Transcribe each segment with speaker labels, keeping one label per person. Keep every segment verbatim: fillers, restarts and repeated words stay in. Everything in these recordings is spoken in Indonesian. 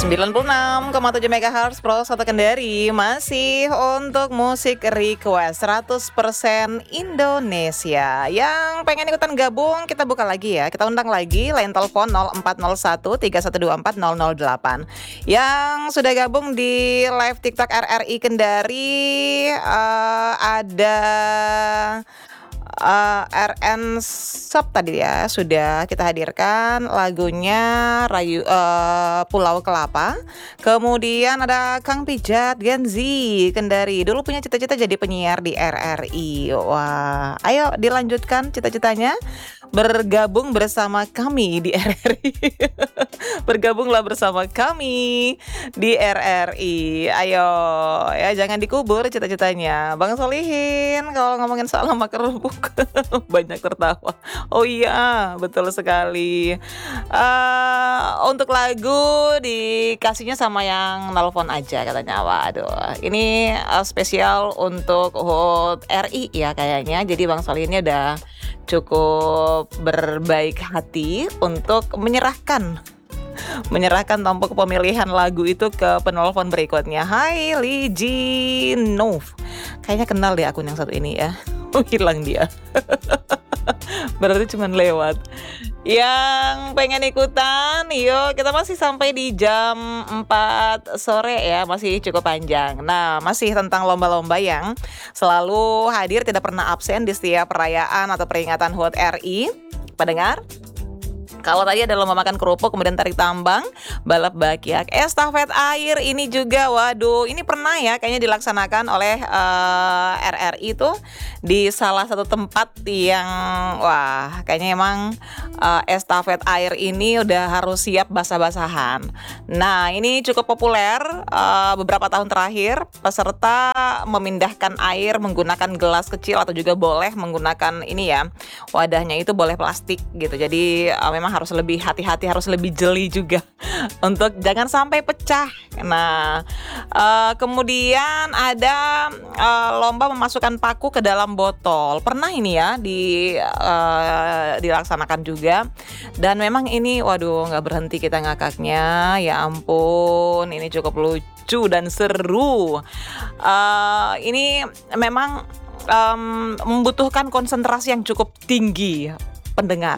Speaker 1: sembilan puluh enam koma tujuh megahertz Pro satu Kendari masih untuk musik request seratus persen Indonesia. Yang pengen ikutan gabung kita buka lagi ya. Kita undang lagi line telepon nol empat nol satu tiga satu dua empat nol nol delapan. Yang sudah gabung di live TikTok R R I Kendari uh, ada Uh, R N Shop tadi ya sudah kita hadirkan lagunya Rayu uh, Pulau Kelapa. Kemudian ada Kang Pijat Genzi Kendari, dulu punya cita-cita jadi penyiar di R R I. Wah, ayo dilanjutkan cita-citanya, bergabung bersama kami di R R I. Bergabunglah bersama kami di R R I. Ayo ya, jangan dikubur cita-citanya. Bang Solihin kalau ngomongin soal nama kerupuk banyak tertawa. Oh iya, betul sekali. Uh, untuk lagu dikasihnya sama yang nelpon aja katanya. Waduh, ini uh, spesial untuk H U T R I ya kayaknya. Jadi Bang Solihin ini udah cukup berbaik hati untuk menyerahkan menyerahkan tombol pemilihan lagu itu ke penelpon berikutnya. Hai Lijinov, kayaknya kenal deh akun yang satu ini ya. Oh, hilang dia. Berarti cuman lewat. Yang pengen ikutan, yuk, kita masih sampai di jam empat sore ya, masih cukup panjang. Nah, masih tentang lomba-lomba yang selalu hadir, tidak pernah absen di setiap perayaan atau peringatan H U T R I. Pendengar, kalau tadi ada lomba makan kerupuk, kemudian tarik tambang, balap bakyak, estafet air ini juga, waduh, ini pernah ya kayaknya dilaksanakan oleh uh, R R I itu di salah satu tempat yang, wah, kayaknya emang uh, estafet air ini udah harus siap basah-basahan. Nah, ini cukup populer uh, beberapa tahun terakhir, peserta memindahkan air menggunakan gelas kecil atau juga boleh menggunakan ini ya, wadahnya itu boleh plastik gitu. Jadi uh, memang harus lebih hati-hati, harus lebih jeli juga untuk jangan sampai pecah. Nah, uh, kemudian ada uh, lomba memasukkan paku ke dalam botol. Pernah ini ya di uh, dilaksanakan juga. Dan memang ini, waduh, nggak berhenti kita ngakaknya. Ya ampun, ini cukup lucu dan seru. Uh, ini memang um, membutuhkan konsentrasi yang cukup tinggi, pendengar.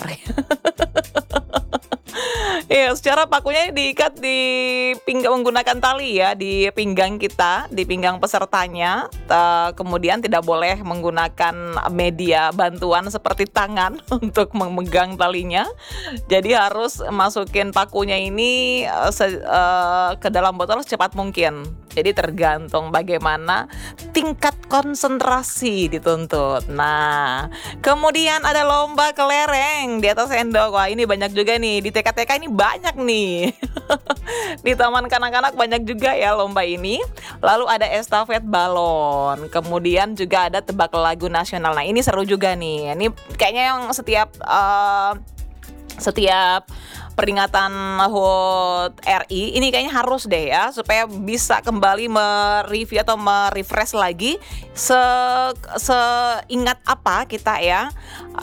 Speaker 1: Ya, secara pakunya diikat di pinggang menggunakan tali ya, di pinggang kita, di pinggang pesertanya. T- kemudian tidak boleh menggunakan media bantuan seperti tangan untuk memegang talinya. Jadi harus masukin pakunya ini uh, se- uh, ke dalam botol secepat mungkin. Jadi tergantung bagaimana tingkat konsentrasi dituntut. Nah, kemudian ada lomba kelereng di atas sendok. Wah, ini banyak juga nih. Di T K T K ini banyak nih. Di taman kanak-kanak banyak juga ya lomba ini. Lalu ada estafet balon. Kemudian juga ada tebak lagu nasional. Nah, ini seru juga nih. Ini kayaknya yang setiap uh, setiap peringatan H U T R I ini kayaknya harus deh ya, supaya bisa kembali mereview atau merefresh lagi se seingat apa kita ya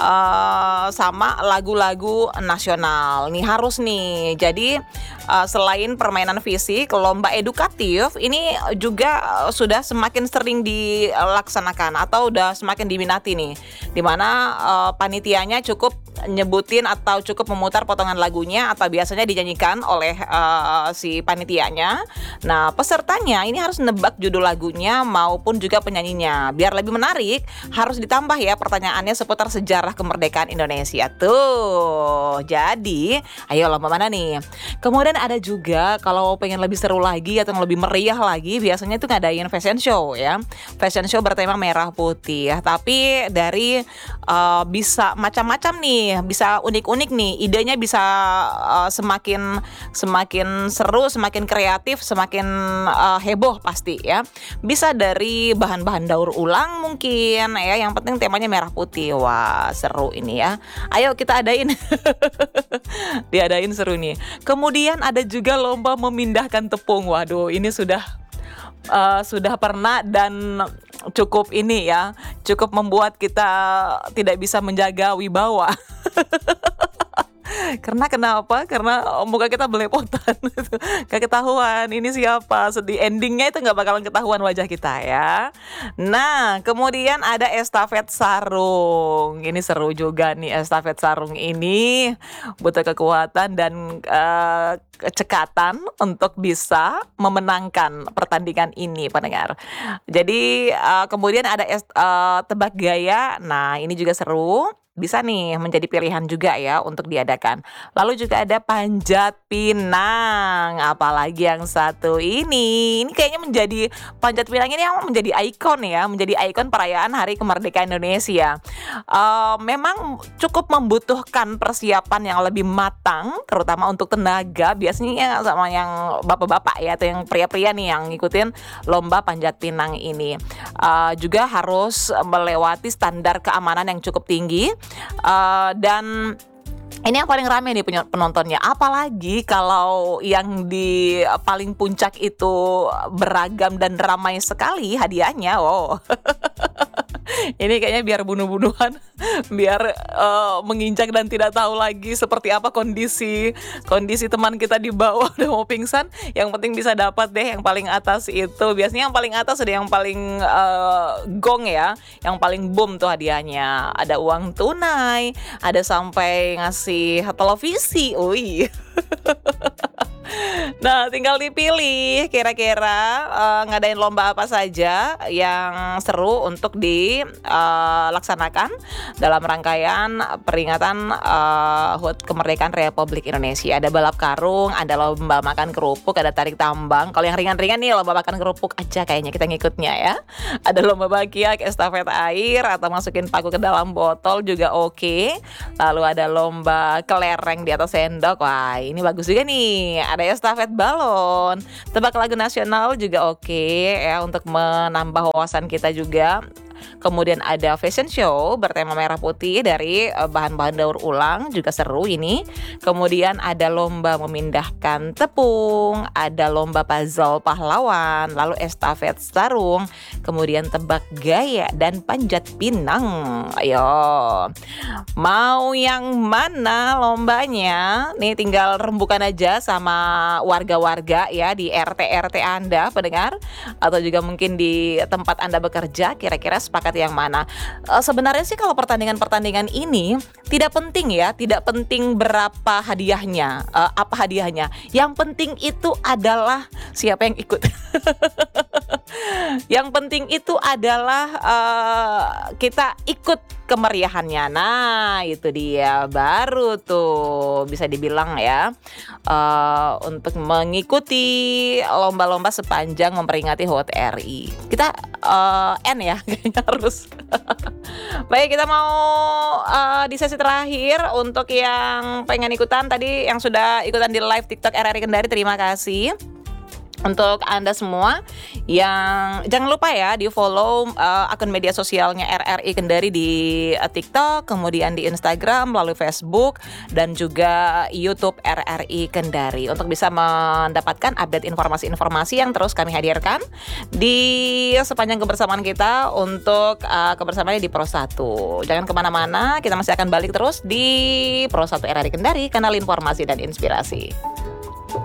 Speaker 1: uh, sama lagu-lagu nasional. Nih harus nih. Jadi uh, selain permainan fisik, lomba edukatif ini juga uh, sudah semakin sering dilaksanakan atau udah semakin diminati nih, dimana uh, panitianya cukup nyebutin atau cukup memutar potongan lagunya atau biasanya dinyanyikan oleh uh, si panitianya. Nah, pesertanya ini harus nebak judul lagunya maupun juga penyanyinya. Biar lebih menarik, harus ditambah ya pertanyaannya seputar sejarah kemerdekaan Indonesia. Tuh, jadi ayo lomba mana nih? Kemudian ada juga kalau pengen lebih seru lagi atau lebih meriah lagi, biasanya itu ngadain fashion show ya. Fashion show bertema merah putih ya. Tapi dari uh, bisa macam-macam nih, bisa unik-unik nih, idenya bisa uh, semakin semakin seru, semakin kreatif, semakin uh, heboh pasti ya. Bisa dari bahan-bahan daur ulang mungkin ya, yang penting temanya merah putih. Wah, seru ini ya. Ayo kita adain. Diadain seru nih. Kemudian ada juga lomba memindahkan tepung. Waduh, ini sudah uh, sudah pernah dan cukup ini ya, cukup membuat kita tidak bisa menjaga wibawa. Karena kenapa? Karena muka kita belepotan gitu, nggak ketahuan ini siapa, sedih endingnya itu nggak bakalan ketahuan wajah kita ya. Nah, kemudian ada estafet sarung. Ini seru juga nih estafet sarung ini, butuh kekuatan dan eee, kecekatan untuk bisa memenangkan pertandingan ini pendengar. Jadi, eee, kemudian ada es eee, tebak gaya, nah ini juga seru, bisa nih menjadi pilihan juga ya untuk diadakan. Lalu juga ada panjat pinang, apalagi yang satu ini, ini kayaknya menjadi panjat pinang ini yang menjadi ikon ya, menjadi ikon perayaan Hari Kemerdekaan Indonesia. Eee, memang cukup membutuhkan persiapan yang lebih matang, terutama untuk tenaga, biasanya sama yang bapak-bapak ya atau yang pria-pria nih yang ngikutin lomba panjat pinang ini. Eee, juga harus melewati standar keamanan yang cukup tinggi, eee, dan ini yang paling rame nih penyo penontonnya, apalagi kalau yang di paling puncak itu beragam dan ramai sekali hadiahnya, wow. Ini kayaknya biar bunuh-bunuhan, biar, eee, menginjak dan tidak tahu lagi seperti apa kondisi kondisi teman kita di bawah udah mau pingsan, yang penting bisa dapat deh yang paling atas itu. Biasanya yang paling atas ada yang paling, eee, gong ya, yang paling boom tuh hadiahnya. Ada uang tunai, ada sampai ngasih televisi, wih. Nah, tinggal dipilih kira-kira, eee, ngadain lomba apa saja yang seru untuk dilaksanakan dalam rangkaian peringatan, eee, H U T Kemerdekaan Republik Indonesia. Ada balap karung, ada lomba makan kerupuk, ada tarik tambang. Kalau yang ringan-ringan nih lomba makan kerupuk aja kayaknya kita ngikutnya ya. Ada lomba bakiak, estafet air, atau masukin paku ke dalam botol juga oke. Lalu ada lomba kelereng di atas sendok, wah ini bagus juga nih. Ada estafet balon, tebak lagu nasional juga oke ya untuk menambah wawasan kita juga. Kemudian ada fashion show bertema merah putih dari eh, bahan-bahan daur ulang, juga seru ini. Kemudian ada lomba memindahkan tepung, ada lomba puzzle pahlawan, lalu estafet sarung, kemudian tebak gaya dan panjat pinang. Ayo, mau yang mana lombanya? Nih tinggal rembukan aja sama warga-warga ya di R T R T Anda pendengar, atau juga mungkin di tempat Anda bekerja, kira-kira sepakat yang mana? Eee, sebenarnya sih kalau pertandingan-pertandingan ini tidak penting ya, tidak penting berapa hadiahnya, eee, apa hadiahnya, yang penting itu adalah siapa yang ikut. Yang penting itu adalah, eee, kita ikut kemeriahannya. Nah, itu dia, baru tuh bisa dibilang ya, eee, untuk mengikuti lomba-lomba sepanjang memperingati H U T R I. Kita, eee, end ya kayaknya harus. Baik, kita mau, eee, di sesi terakhir untuk yang pengen ikutan tadi, yang sudah ikutan di live TikTok R R I Kendari, terima kasih. Untuk Anda semua yang jangan lupa ya di-follow, eee, akun media sosialnya R R I Kendari di, eee, TikTok, kemudian di Instagram, melalui Facebook, dan juga YouTube R R I Kendari untuk bisa mendapatkan update informasi-informasi yang terus kami hadirkan di sepanjang kebersamaan kita untuk, eee, kebersamaannya di Pro satu. Jangan kemana-mana, kita masih akan balik terus di Pro satu R R I Kendari, kanal informasi dan inspirasi.